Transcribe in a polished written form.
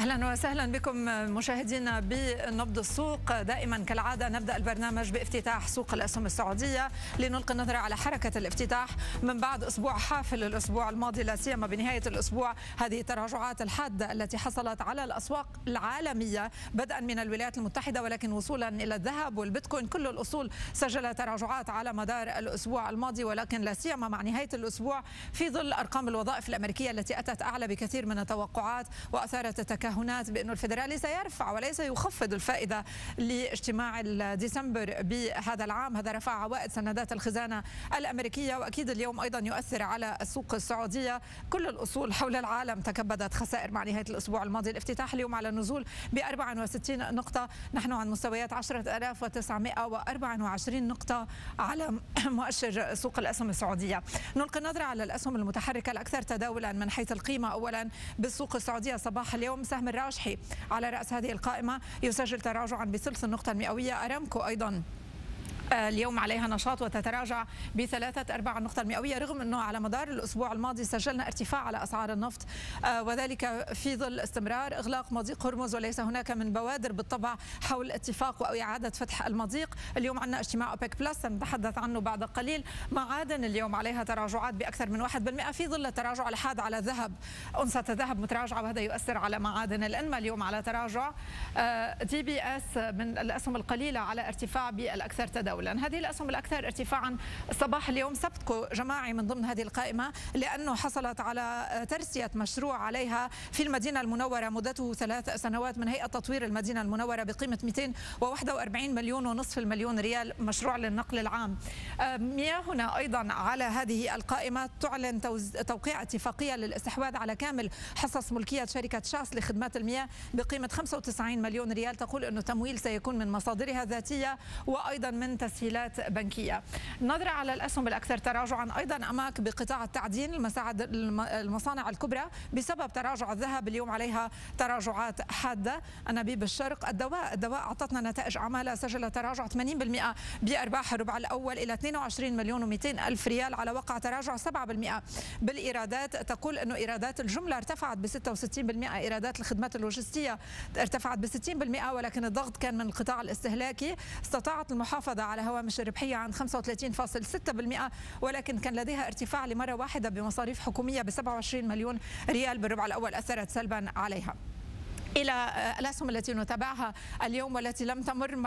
أهلا وسهلا بكم مشاهدينا بنبض السوق. دائما كالعادة نبدأ البرنامج بافتتاح سوق الأسهم السعودية لنلقي النظر على حركة الافتتاح من بعد أسبوع حافل الأسبوع الماضي، لا سيما بنهاية الأسبوع هذه التراجعات الحادة التي حصلت على الأسواق العالمية بدءا من الولايات المتحدة ولكن وصولا إلى الذهب والبيتكوين. كل الأصول سجلت تراجعات على مدار الأسبوع الماضي، ولكن لا سيما مع نهاية الأسبوع في ظل أرقام الوظائف الأمريكية التي أتت أعلى بكثير من التوقعات وأثارت التكهنات بأن الفيدرالي سيرفع وليس يخفض الفائدة لاجتماع ديسمبر بهذا العام. هذا رفع عوائد سندات الخزانة الأمريكية، وأكيد اليوم أيضا يؤثر على السوق السعودية. كل الأصول حول العالم تكبدت خسائر مع نهاية الأسبوع الماضي. الافتتاح اليوم على النزول ب 64 نقطة، نحن عن مستويات 10924 نقطة على مؤشر سوق الأسهم السعودية. نلقي النظر على الأسهم المتحركة الأكثر تداولا من حيث القيمة. أولا بالسوق السعودية صباح اليوم سهم الراجحي على رأس هذه القائمة يسجل تراجعا بثلث النقطة المئوية. أرامكو أيضا اليوم عليها نشاط وتتراجع ب3/4 النقطة المئوية، رغم أنه على مدار الأسبوع الماضي سجلنا ارتفاع على أسعار النفط، وذلك في ظل استمرار إغلاق مضيق هرمز، وليس هناك من بوادر بالطبع حول اتفاق أو إعادة فتح المضيق. اليوم عندنا اجتماع أوبك بلس سنتحدث عنه بعد قليل. معادن اليوم عليها تراجعات بأكثر من 1% في ظل التراجع الحاد على الذهب. أنصة الذهب متراجعة وهذا يؤثر على معادن. الأنمى اليوم على تراجع. دي بي اس من الأسهم القليلة على ارتفاع بالأكثر تداولا. هذه الأسهم الأكثر ارتفاعا صباح اليوم سبتكو جماعي من ضمن هذه القائمة، لأنه حصلت على ترسية مشروع عليها في المدينة المنورة مدته 3 سنوات من هيئة تطوير المدينة المنورة بقيمة 241 مليون ونصف المليون ريال، مشروع للنقل العام. مياهنا أيضا على هذه القائمة تعلن توقيع اتفاقية للاستحواذ على كامل حصص ملكية شركة شاس لخدمات المياه بقيمة 95 مليون ريال، تقول أنه تمويل سيكون من مصادرها الذاتية وأيضا من تسهيلات بنكية. نظرة على الأسهم الأكثر تراجعا أيضا أماك بقطاع التعدين، المصانع الكبرى بسبب تراجع الذهب اليوم عليها تراجعات حادة. أنابيب الشرق. الدواء أعطتنا نتائج أعمالها، سجل تراجع 80% بأرباح الربع الأول إلى 22 مليون و200 ألف ريال على وقع تراجع 7%. بالإيرادات تقول أنه إيرادات الجملة ارتفعت ب 66%، إيرادات الخدمات اللوجستية ارتفعت ب 60%، ولكن الضغط كان من القطاع الاستهلاكي. استطاعت المحافظة على هوامش الربحية عن 35.6%، ولكن كان لديها ارتفاع لمرة واحدة بمصاريف حكومية ب 27 مليون ريال بالربع الأول، أثرت سلبا عليها. إلى الأسهم التي نتابعها اليوم والتي لم تمر